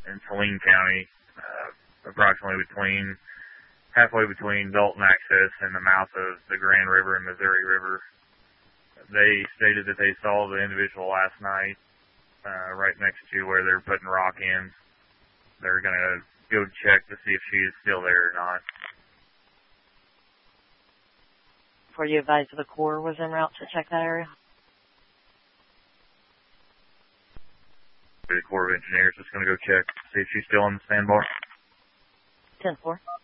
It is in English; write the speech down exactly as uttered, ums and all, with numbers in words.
in Saline County, uh, approximately between, halfway between Dalton Access and the mouth of the Grand River and Missouri River. They stated that they saw the individual last night, uh, right next to where they're putting rock in. They're going to go check to see if she is still there or not. Were you advised the Corps was en route to check that area? The Corps of Engineers is going to go check, see if she's still on the sandbar. ten four.